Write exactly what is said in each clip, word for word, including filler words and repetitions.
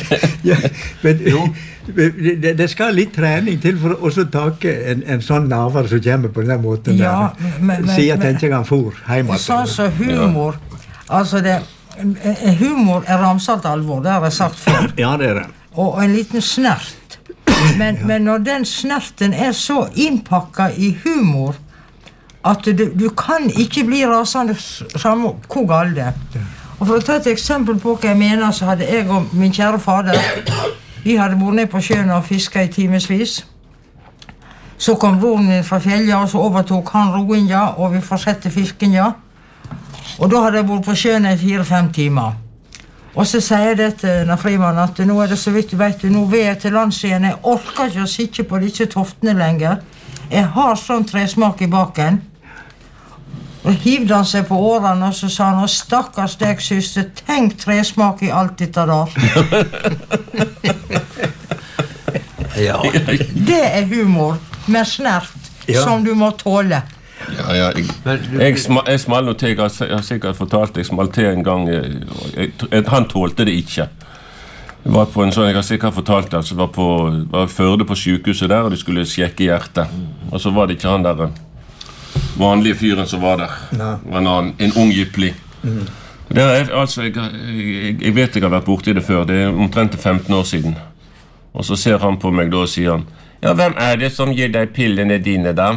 ja, men det, det skal litt trening til for å take en, en sånn naver som kommer på den måten. Ja, men, men, sier at jeg ikke kan for hjemme. Sånn så humor, ja. Altså det, humor er ramsalt alvor, det har jeg sagt før. Ja, det er det. Og en liten snert. Men, ja. men når den snerten er så innpakket i humor, at du, du kan ikke bli rasende samme hvor galt det. Ja. Og for å ta et eksempel på hva jeg mener, så hadde jeg og min kjære fader, vi hadde vært ned på sjøen og fisket i timesvis. Så kom broren min fra fjellet, og så overtok han roen, ja, og vi fortsatte fisken, ja. Og da hadde jeg vært på sjøen i fire-fem timer. Og så sier jeg det til Frimann at nå er det så vidt du vet, nå ved jeg til lands igjen, jeg orker ikke å sitte på disse toftene lenger. Jeg har sånn tresmak i baken. Og hivde han seg på årene, og så sa han, stakkars deg, syster, tenk tresmak i alt dette der. Ja. Det er humor, med snert, ja. Som du må tåle. Ja, ja, jeg, jeg, sma, jeg smalt noe til, jeg har sikkert fortalt, jeg smalt til en gang, jeg, jeg, han tålte det ikke. Jeg var på en sånn, jeg har sikkert fortalt det, altså, var på, var Førde på sykehuset der, og de skulle sjekke hjertet. Og så var det ikke han der vanlige fyren som var der. No. Var en, annen, en ung gypling. Mm. Det er, altså, jeg, jeg, jeg vet jeg har vært borte i det før, det er omtrent femten år siden. Og så ser han på meg da og sier han, ja, hvem er det som gir deg pillene dine da?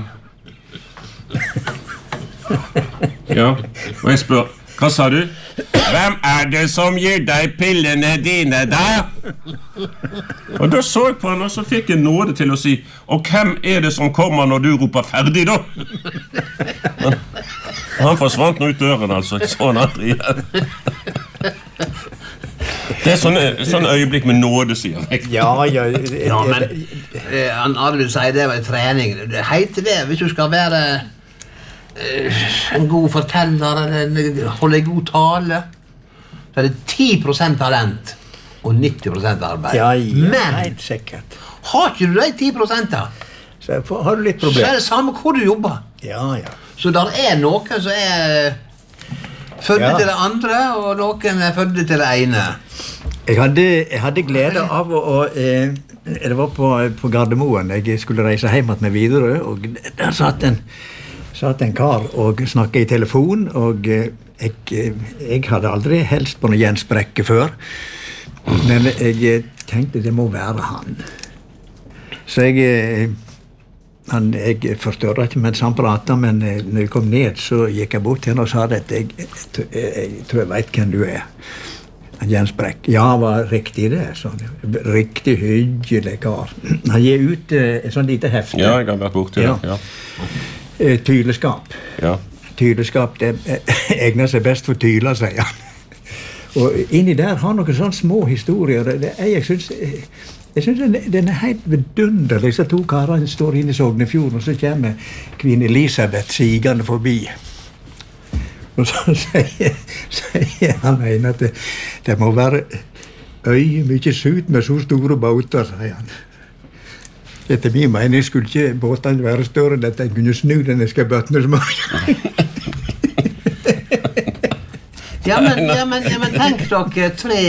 Ja, og jeg spør, hva sa du? Hvem er det som gir deg pillene dine da? Og da så jeg på han, og så fikk jeg nåde til å si, og hvem er det som kommer når du roper ferdig da? Men, han forsvant nå ut døren, altså, sånn aldri igjen. Det er sånne, sånne øyeblikk med nåde, sier jeg. Ja, ja. Ja, men han hadde vil si det var trening. Det heter det, hvis du skal være en god forteller, eller holde en god tale, så er det ti prosent talent og nitti prosent arbeid. Ja, ja, men helt sikkert. Har ikke du de ti prosent da? Så har du litt problem. Så er det samme hvor du jobber. Ja, ja. Så der er noen som er født ja. Til det andre, og noen er født til det ene. Jeg hadde, jeg hadde glede av å, å eh, det var på, på Gardermoen, jeg skulle reise hjem med Widerøe, og der satt en satt en kar og snakket i telefon, og jeg, jeg hadde aldri helst på noe gjensprekke før, men jeg tenkte det må være han. Så jeg, han, jeg forstår ikke mens han pratet, men når jeg kom ned så gikk jeg bort til henne og sa at jeg, jeg, jeg, jeg tror jeg vet hvem du er. Jens Brekk. Ja, var riktig det, sånn. Riktig hyggelig kar. Han gir ut et sånn lite hefte. Ja, jeg har vært borti det, ja. Tydeskap. Ja. Tydeskap, det egner seg best for tyler, sier han. Og inni der har noen sånne små historier. Det er, jeg synes, jeg synes den, den er helt vidunderlig. Disse to karene står inne i Sognefjorden, og så kommer kvinne Elisabeth sigende forbi. Og så sier, sier han en at det, det må være øye mye sut med så store båter, sier han. Etter min mening skulle ikke båtene være større enn at jeg kunne snu den jeg skal bøttene smør. ja, men, ja, men, ja, men tenk dere tre,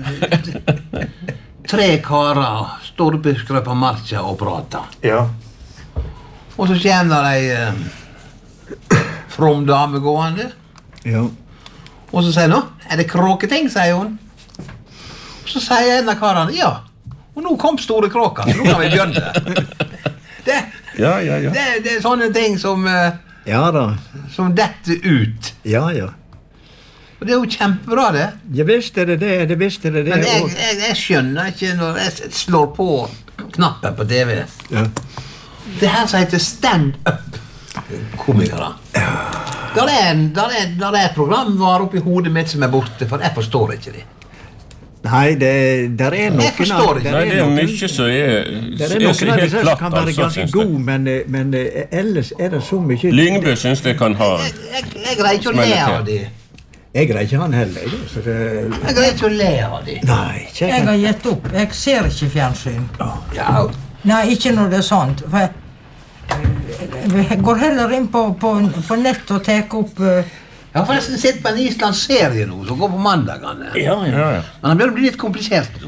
tre karer storbyskere på marka og prater. Ja. Og så kommer de eh, from dame gående. Ja. Og så sier hun, er det kråketing, sier hun. Og så sier en av karene, ja. Og nå kom store kråker, så nå kan vi begynne. Det, ja, ja, ja. Det, det er sånne ting som, ja, da. Som detter ut. Ja, ja. Og det er jo kjempebra, det. Jeg visste det, det, det visste det. det. Men jeg, jeg, jeg skjønner ikke når jeg slår på knappen på T V. Ja. Det her som heter stand-up komikere. Ja. Der er, en, der, er, der er et program var oppi hodet mitt som er borte, for jeg forstår ikke det. Nei, det der er noen... Jeg forstår ikke. Nei, det er mye som er, er, er noen av disse som kan være ganske god, men, men ellers er det så mye... Lyngbø synes det kan ha... Jeg, jeg, jeg greier ikke å le av det. Jeg greier ikke han heller. Så det... Jeg greier ikke å le av det. Nei, ikke... Jeg har gitt opp. Jeg ser ikke fjernsyn. Ja. Nei, ikke når det er sant. For jeg, jeg går heller inn på, på, på nett og tek opp... Uh, Jeg har forresten sett på en Islands serie nå, som går på mandagene. Ja, ja, ja. Men den blir litt komplisert.